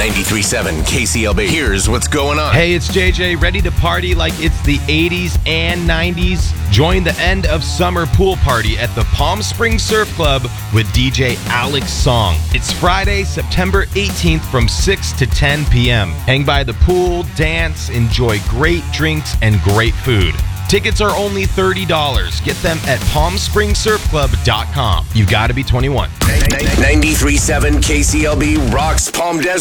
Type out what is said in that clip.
93.7 KCLB. Here's what's going on. Hey, it's JJ, ready to party like it's the 80s and 90s? Join the end of summer pool party at the Palm Springs Surf Club with DJ Alex Song. It's Friday, September 18th from 6 to 10 p.m. Hang by the pool, dance, enjoy great drinks and great food. Tickets are only $30. Get them at palmspringssurfclub.com. You've got to be 21. 93.7 KCLB rocks Palm Desert.